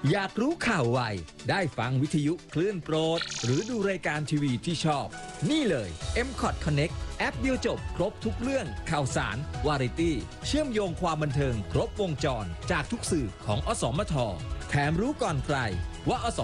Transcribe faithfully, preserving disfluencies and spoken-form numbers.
อยากรู้ข่าวไวได้ฟังวิทยุคลื่นโปรดหรือดูรายการทีวีที่ชอบ นี่เลย เอ็ม คอท Connect แอปเดียวจบครบทุกเรื่องข่าวสาร วาไรตี้ เชื่อมโยงความบันเทิงครบวงจรจากทุกสื่อของอสมท แถมรู้ก่อนใครว่าอส